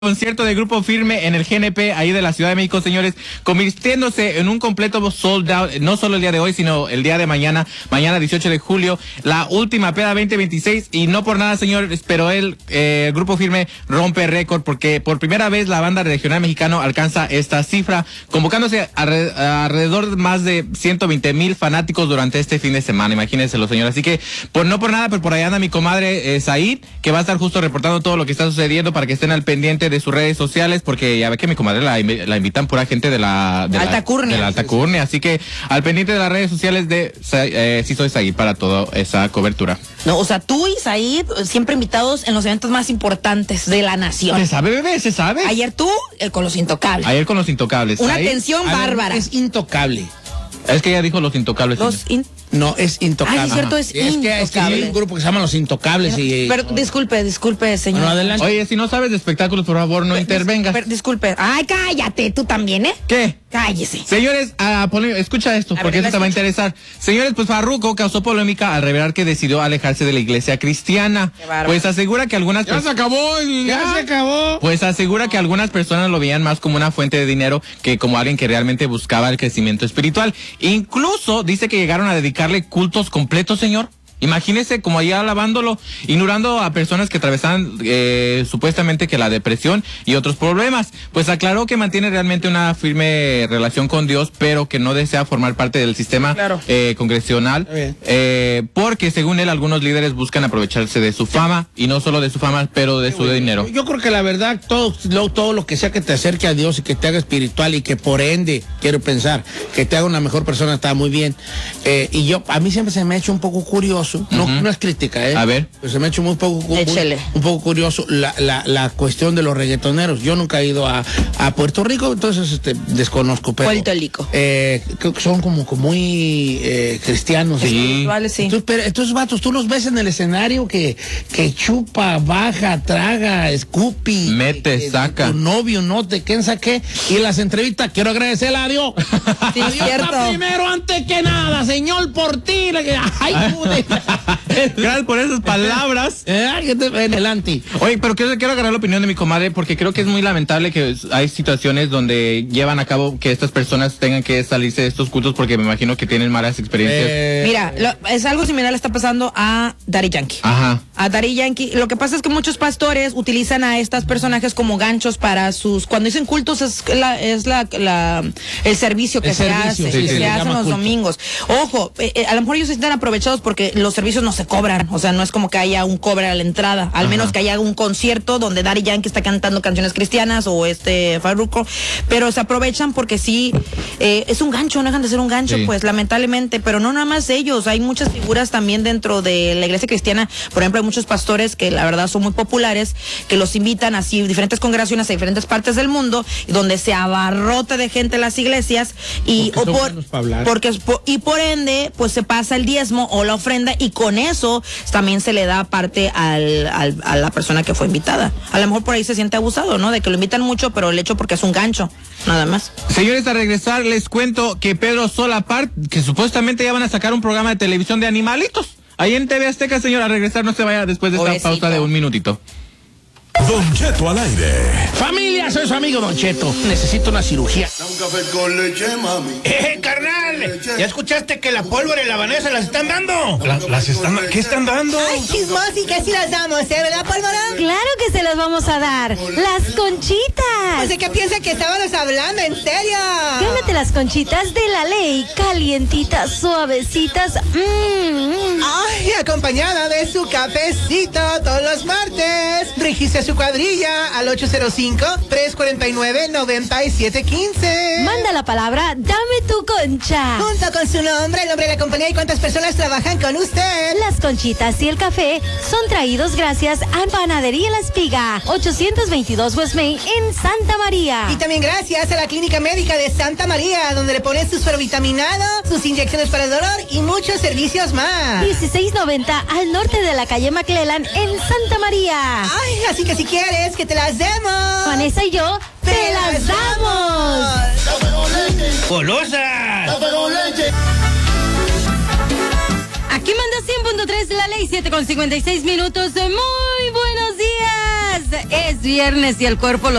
Concierto de Grupo Firme en el GNP, ahí de la Ciudad de México, señores, convirtiéndose en un completo sold out, no solo el día de hoy, sino el día de mañana 18 de julio, la última peda 2026, y no por nada, señores, pero el Grupo Firme rompe récord, porque por primera vez la banda regional mexicano alcanza esta cifra, convocándose alrededor de más de 120,000 fanáticos durante este fin de semana, imagínenselo, señores. Así que, no por nada, pero por ahí anda mi comadre Said, que va a estar justo reportando todo lo que está sucediendo para que estén al pendiente de sus redes sociales, porque ya ve que mi comadre la invitan pura gente de la Alta Curnia, así que al pendiente de las redes sociales de Sí Soy Said para toda esa cobertura. No, o sea, tú y Said siempre invitados en los eventos más importantes de la nación. ¿Se sabe, bebé? ¿Se sabe? Ayer tú, con los Intocables. Ayer con los Intocables. Una atención bárbara. Es intocable. Es que ella dijo los Intocables. No, es intocable. Ah, es cierto, es intocable. Es que hay un grupo que se llama Los Intocables y... Pero disculpe, señor. Bueno, adelante. Oye, si no sabes de espectáculos, por favor, no intervengas. Disculpe. Ay, cállate, tú también, ¿eh? ¿Qué? Cállese. Señores, escucha esto, porque eso te va a interesar. Señores, pues Farruko causó polémica al revelar que decidió alejarse de la iglesia cristiana. Pues asegura que algunas... Ya se acabó. Pues asegura que algunas personas lo veían más como una fuente de dinero que como alguien que realmente buscaba el crecimiento espiritual. Incluso dice que llegaron a dedicarle cultos completos, señor. Imagínese como allá alabándolo, ignorando a personas que atravesaban supuestamente que la depresión y otros problemas. Pues aclaró que mantiene realmente una firme relación con Dios, pero que no desea formar parte del sistema congresional, porque según él algunos líderes buscan aprovecharse de su fama, y no solo de su fama, pero de su dinero. Yo creo que la verdad, todo lo que sea que te acerque a Dios y que te haga espiritual y que por ende, quiero pensar, que te haga una mejor persona, está muy bien. Y a mí siempre se me ha hecho un poco curioso. No es crítica, A ver. Pero se me ha hecho un poco curioso la cuestión de los reggaetoneros. Yo nunca he ido a Puerto Rico, entonces desconozco. Pero, Puerto Rico. Creo que son como muy cristianos. Sí. Vale, sí. Entonces, pero estos vatos, tú los ves en el escenario que chupa, baja, traga, escupi. Mete, saca. Tu novio, no te quién saqué. Y las entrevistas, quiero agradecerle a Dios. Sí, A Dios cierto. primero, antes que nada, Señor, por ti. Ay, Gracias por esas palabras. Adelante. Oye, pero quiero agarrar la opinión de mi comadre, porque creo que es muy lamentable que hay situaciones donde llevan a cabo que estas personas tengan que salirse de estos cultos, porque me imagino que tienen malas experiencias. Mira, es algo similar le está pasando a Daddy Yankee. Ajá. A Daddy Yankee. Lo que pasa es que muchos pastores utilizan a estos personajes como ganchos para sus... Cuando dicen cultos es el servicio que se hace, sí, se hace los domingos. Ojo, a lo mejor ellos se sienten aprovechados porque los servicios no se cobran. O sea, no es como que haya un cobre a la entrada. Al menos que haya un concierto donde Daddy Yankee está cantando canciones cristianas o Farruko. Pero se aprovechan porque sí, es un gancho, no dejan de ser un gancho, pues lamentablemente. Pero no nada más ellos. Hay muchas figuras también dentro de la iglesia cristiana. Por ejemplo, hay muchos pastores que la verdad son muy populares, que los invitan así diferentes congregaciones a diferentes partes del mundo, donde se abarrota de gente en las iglesias y por ende pues se pasa el diezmo o la ofrenda, y con eso también se le da parte a la persona que fue invitada. A lo mejor por ahí se siente abusado, ¿no? De que lo invitan mucho, pero el hecho porque es un gancho, nada más. Señores, a regresar les cuento que Pedro Solapart, que supuestamente ya van a sacar un programa de televisión de animalitos ahí en TV Azteca. Señor, a regresar, no se vaya después de esta pausa de un minutito. Don Cheto al aire. Familia, soy su amigo Don Cheto. Necesito una cirugía. Un café con leche, mami. Carnal, ¿ya escuchaste que la pólvora y la Vanessa las están dando? ¿Qué están dando? Ay, chismosi, que sí las damos, ¿verdad, pólvora? Claro que se las vamos a dar. Las conchitas. Pues de qué piensa que estábamos hablando, en serio. Gánate las conchitas de la ley. Calientitas, suavecitas. Ay, acompañada de su cafecito todos los martes. Registra su cuadrilla al 805-349-9715. Manda la palabra, dame tu concha. Junto con su nombre, el nombre de la compañía y cuántas personas trabajan con usted. Las conchitas y el café son traídos gracias a Panadería La Espiga, 822 West Main en Santa María. Y también gracias a la Clínica Médica de Santa María, donde le ponen su suerovitaminado, sus inyecciones para el dolor y muchos servicios más. 1690 al norte de la calle McClellan en Santa María. Ay, así que si quieres que te las demos, Vanessa y yo te las damos. ¡Golosa! Aquí manda 100.3 la ley, 7:56 minutos. Muy buenos días. Es viernes y el cuerpo lo